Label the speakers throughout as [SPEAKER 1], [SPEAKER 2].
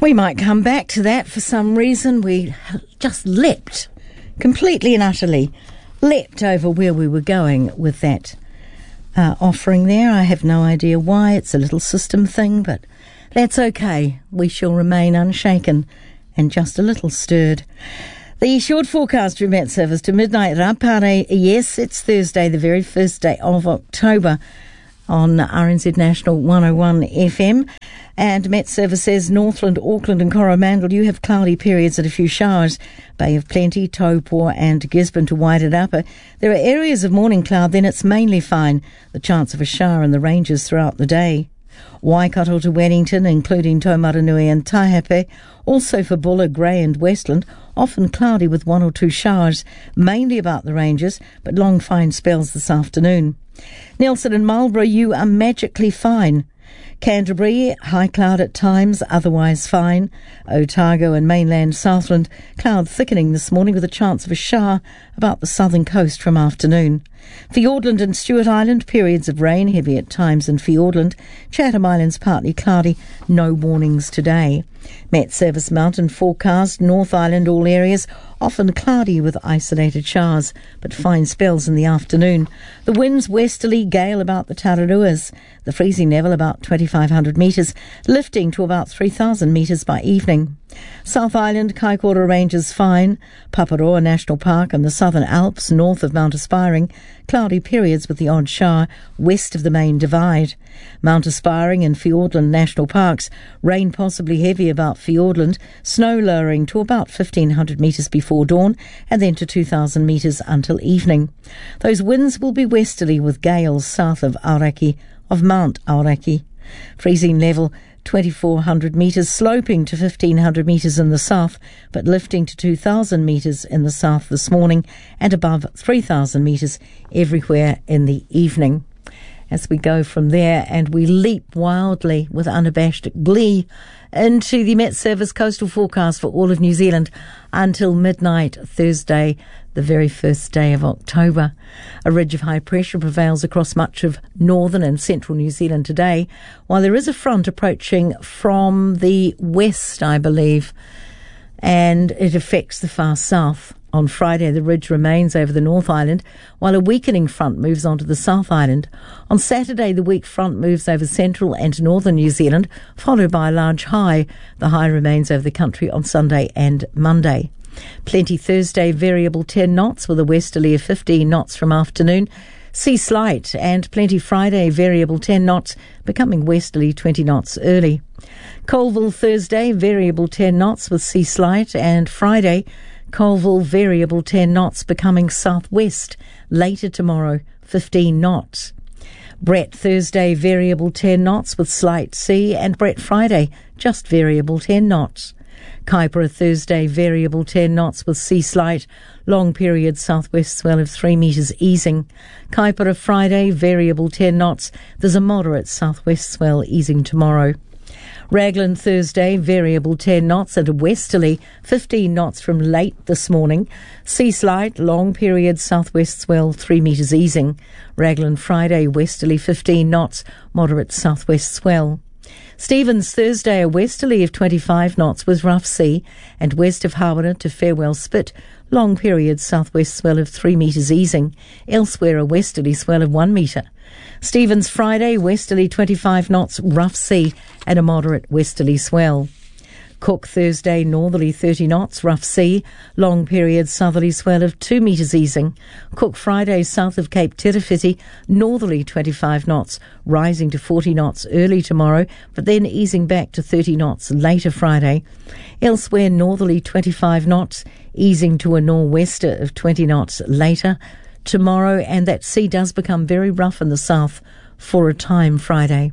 [SPEAKER 1] We might come back to that. For some reason, we just leapt, completely and utterly leapt over where we were going with that offering there. I have no idea why. It's a little system thing, but that's okay. We shall remain unshaken and just a little stirred. The short forecast from Met Service to midnight. Rapare, yes, it's Thursday, the very first day of October on RNZ National 101 FM. And Met Service says Northland, Auckland and Coromandel, you have cloudy periods and a few showers. Bay of Plenty, Taupo and Gisborne to Wairarapa. There are areas of morning cloud, then it's mainly fine. The chance of a shower in the ranges throughout the day. Waikato to Wellington, including Taumaranui and Taihape. Also for Buller, Grey and Westland, often cloudy with one or two showers, mainly about the ranges, but long fine spells this afternoon. Nelson and Marlborough, you are magically fine. Canterbury, high cloud at times, otherwise fine. Otago and mainland Southland, cloud thickening this morning with a chance of a shower about the southern coast from afternoon. Fiordland and Stewart Island, periods of rain, heavy at times in Fiordland. Chatham Islands, partly cloudy, no warnings today. Met Service mountain forecast, North Island, all areas, often cloudy with isolated showers, but fine spells in the afternoon. The winds westerly, gale about the Tararuas. The freezing level about 2,500 metres, lifting to about 3,000 metres by evening. South Island, Kaikoura Ranges fine. Paparoa National Park and the Southern Alps, north of Mount Aspiring, cloudy periods with the odd shower west of the main divide. Mount Aspiring and Fiordland National Parks, rain possibly heavy about Fiordland, snow lowering to about 1,500 metres before dawn and then to 2,000 metres until evening. Those winds will be westerly with gales south of Mount Aoraki. Freezing level 2,400 metres, sloping to 1,500 metres in the south, but lifting to 2,000 metres in the south this morning and above 3,000 metres everywhere in the evening. As we go from there and we leap wildly with unabashed glee into the Met Service coastal forecast for all of New Zealand until midnight Thursday, the very first day of October. A ridge of high pressure prevails across much of northern and central New Zealand today, while there is a front approaching from the west, I believe, and it affects the far south. On Friday, the ridge remains over the North Island, while a weakening front moves onto the South Island. On Saturday, the weak front moves over central and northern New Zealand, followed by a large high. The high remains over the country on Sunday and Monday. Plenty Thursday, variable 10 knots with a westerly of 15 knots from afternoon. Sea slight, and Plenty Friday, variable 10 knots, becoming westerly 20 knots early. Colville Thursday, variable 10 knots with sea slight, and Friday, Colville, variable 10 knots, becoming southwest. Later tomorrow, 15 knots. Brett Thursday, variable 10 knots with slight sea, and Brett Friday, just variable 10 knots. Kaipara Thursday, variable 10 knots with sea slight, long period southwest swell of 3 metres easing. Kaipara Friday, variable 10 knots, there's a moderate southwest swell easing tomorrow. Raglan Thursday, variable 10 knots and a westerly 15 knots from late this morning. Sea slight, long period southwest swell 3 metres easing. Raglan Friday, westerly 15 knots, moderate southwest swell. Stevens Thursday, a westerly of 25 knots with rough sea, and west of Hawera to Farewell Spit, long period southwest swell of 3 metres easing. Elsewhere, a westerly swell of 1 metre. Stevens Friday, westerly 25 knots, rough sea, and a moderate westerly swell. Cook Thursday, northerly 30 knots, rough sea, long period southerly swell of 2 metres easing. Cook Friday, south of Cape Tirifiti, northerly 25 knots, rising to 40 knots early tomorrow, but then easing back to 30 knots later Friday. Elsewhere, northerly 25 knots, easing to a nor'wester of 20 knots later tomorrow, and that sea does become very rough in the south for a time Friday.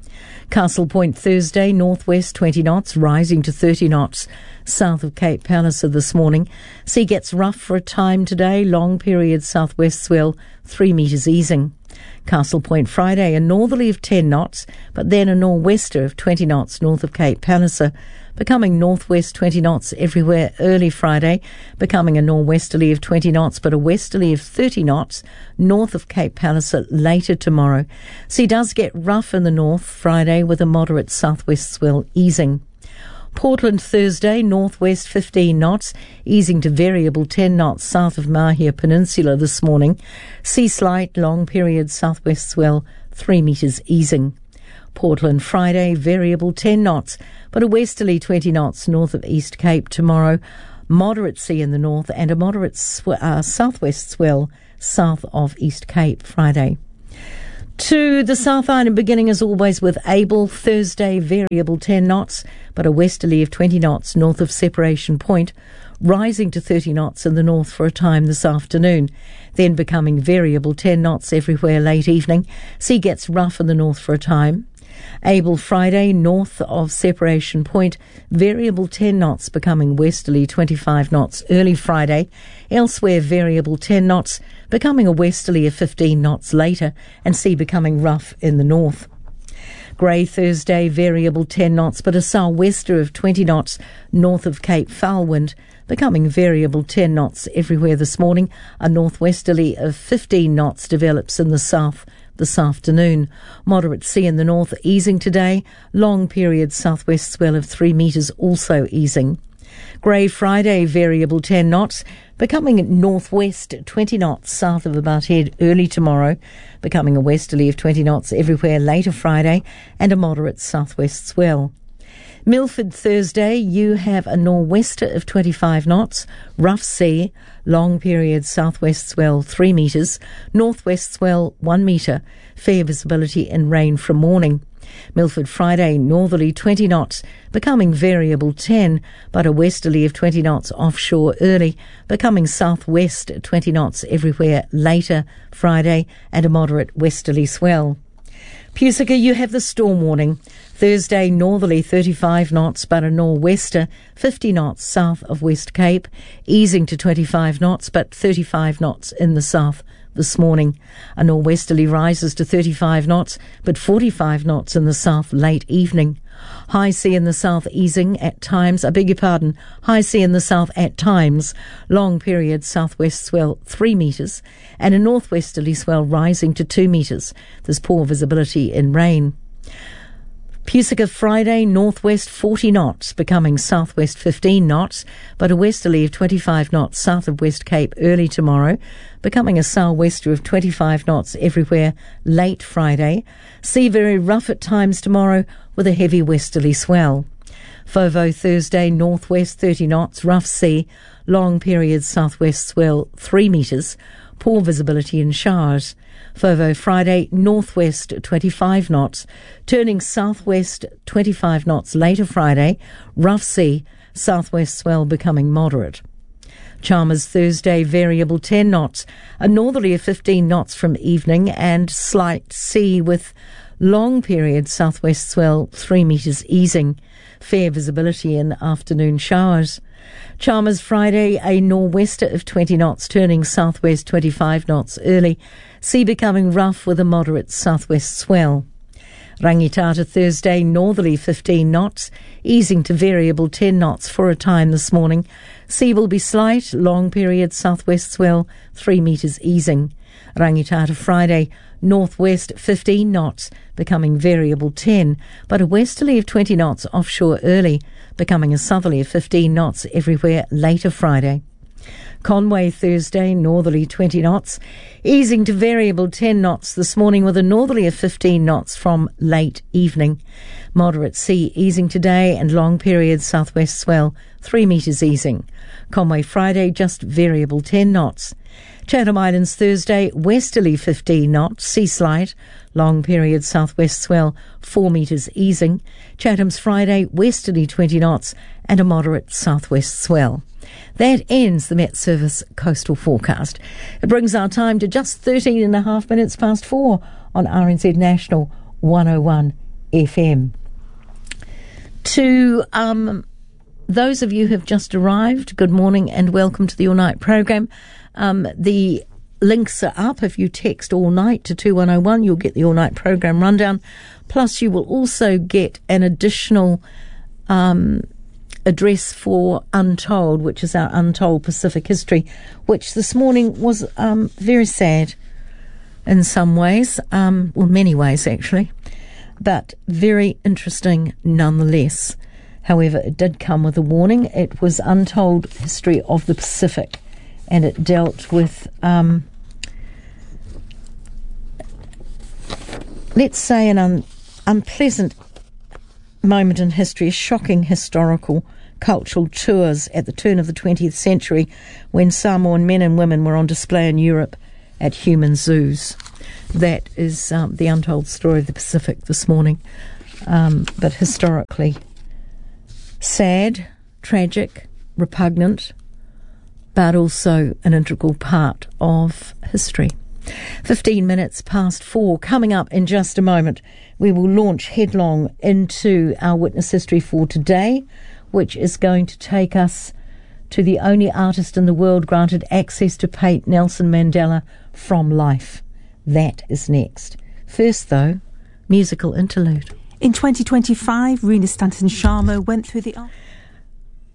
[SPEAKER 1] Castle Point Thursday, northwest 20 knots, rising to 30 knots south of Cape Palliser this morning. Sea gets rough for a time today, long period southwest swell 3 metres easing. Castle Point Friday, a northerly of 10 knots, but then a nor'wester of 20 knots north of Cape Palliser, becoming northwest 20 knots everywhere early Friday, becoming a nor'westerly of 20 knots, but a westerly of 30 knots north of Cape Palliser later tomorrow. Sea does get rough in the north Friday with a moderate southwest swell easing. Portland Thursday, northwest 15 knots, easing to variable 10 knots south of Mahia Peninsula this morning. Sea slight, long period southwest swell 3 metres easing. Portland Friday, variable 10 knots, but a westerly 20 knots north of East Cape tomorrow. Moderate sea in the north and a moderate southwest swell south of East Cape Friday. To the South Island, beginning as always with Able. Thursday, variable 10 knots, but a westerly of 20 knots north of Separation Point, rising to 30 knots in the north for a time this afternoon, then becoming variable 10 knots everywhere late evening. Sea gets rough in the north for a time. Able Friday, north of Separation Point, variable 10 knots, becoming westerly 25 knots early Friday. Elsewhere, variable 10 knots, becoming a westerly of 15 knots later, and sea becoming rough in the north. Grey Thursday, variable 10 knots, but a sou'wester of 20 knots north of Cape Foulwind, becoming variable 10 knots everywhere this morning. A northwesterly of 15 knots develops in the south this afternoon. Moderate sea in the north easing today. Long period southwest swell of 3 metres also easing. Grey Friday, variable 10 knots, becoming northwest 20 knots south of About Head early tomorrow, becoming a westerly of 20 knots everywhere later Friday, and a moderate southwest swell. Milford Thursday, you have a nor'wester of 25 knots, rough sea, long period southwest swell 3 metres, northwest swell 1 metre, fair visibility and rain from morning. Milford Friday, northerly 20 knots, becoming variable 10, but a westerly of 20 knots offshore early, becoming southwest 20 knots everywhere later Friday, and a moderate westerly swell. Pusica, you have the storm warning. Thursday, northerly 35 knots, but a nor'wester 50 knots south of West Cape, easing to 25 knots, but 35 knots in the south this morning. A nor'westerly rises to 35 knots, but 45 knots in the south late evening. High sea in the south easing at times, high sea in the south at times, long period southwest swell 3 metres, and a northwesterly swell rising to 2 metres. There's poor visibility in rain. Pusica Friday, northwest 40 knots, becoming southwest 15 knots, but a westerly of 25 knots south of West Cape early tomorrow, becoming a sou'wester of 25 knots everywhere late Friday. Sea very rough at times tomorrow with a heavy westerly swell. Fovo Thursday, northwest 30 knots, rough sea, long period southwest swell 3 metres, poor visibility in showers. Fovo Friday, northwest 25 knots, turning southwest 25 knots later Friday, rough sea, southwest swell becoming moderate. Chalmers Thursday, variable 10 knots, a northerly of 15 knots from evening, and slight sea with long period southwest swell 3 metres easing, fair visibility in afternoon showers. Chalmers Friday, a nor'wester of 20 knots, turning southwest 25 knots early, sea becoming rough with a moderate southwest swell. Rangitata Thursday, northerly 15 knots, easing to variable 10 knots for a time this morning. Sea will be slight, long period southwest swell 3 metres easing. Rangitata Friday, northwest 15 knots, becoming variable 10, but a westerly of 20 knots offshore early, becoming a southerly of 15 knots everywhere later Friday. Conway Thursday, northerly 20 knots, easing to variable 10 knots this morning with a northerly of 15 knots from late evening. Moderate sea easing today and long period southwest swell 3 metres easing. Conway Friday, just variable 10 knots. Chatham Islands Thursday, westerly 15 knots, sea slight, long period southwest swell 4 metres easing. Chatham's Friday, westerly 20 knots and a moderate southwest swell. That ends the Met Service coastal forecast. It brings our time to just 13 and a half minutes past 4 on RNZ National 101 FM. To those of you who have just arrived, good morning and welcome to the All Night program. The links are up. If you text all night to 2101, you'll get the All Night program rundown. Plus, you will also get an additional address for Untold, which is our Untold Pacific History, which this morning was very sad in some ways, well, many ways actually, but very interesting nonetheless. However, it did come with a warning. It was Untold History of the Pacific, and it dealt with, let's say, an unpleasant moment in history, a shocking historical cultural tours at the turn of the 20th century when Samoan men and women were on display in Europe at human zoos. That is the untold story of the Pacific this morning, but historically sad, tragic, repugnant, but also an integral part of history. 15 minutes past 4. Coming up in just a moment, we will launch headlong into our witness history for today, which is going to take us to the only artist in the world granted access to paint Nelson Mandela from life. That is next. First, though, musical interlude.
[SPEAKER 2] In 2025, Rena Stanton Sharma went through the...